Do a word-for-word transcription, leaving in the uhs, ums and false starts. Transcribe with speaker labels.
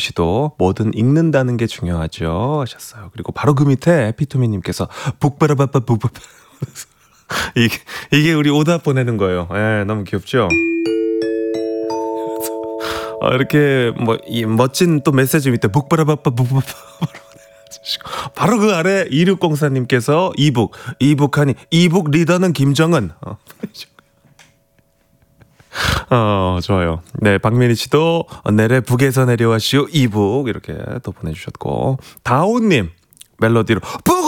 Speaker 1: 씨도 뭐든 읽는다는 게 중요하죠 하셨어요. 그리고 바로 그 밑에 피투미님께서 북바라바빠 북바바 이게, 이게 우리 오답 보내는 거예요. 예, 너무 귀엽죠? 어, 이렇게 뭐 이 멋진 또 메시지 밑에 북바라바빠 북바바 바로 그 아래 이육공사님께서 이북 이북하니 이북 리더는 김정은 어, 어 좋아요. 네, 박민희 씨도 내래 북에서 내려와시오 이북 이렇게 또 보내주셨고 다온님 멜로디로 북